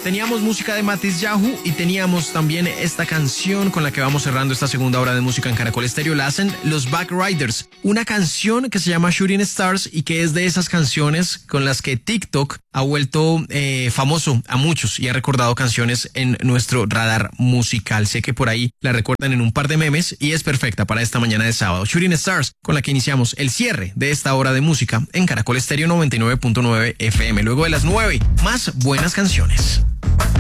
Teníamos música de Matiz Yahoo y teníamos también esta canción con la que vamos cerrando esta segunda hora de música en Caracol Estéreo. La hacen los Backriders, una canción que se llama Shooting Stars y que es de esas canciones con las que TikTok ha vuelto famoso a muchos y ha recordado canciones en nuestro radar musical. Sé que por ahí la recuerdan en un par de memes y es perfecta para esta mañana de sábado. Shooting Stars, con la que iniciamos el cierre de esta hora de música en Caracol Estéreo 99.9 FM. Luego de las 9, más buenas canciones.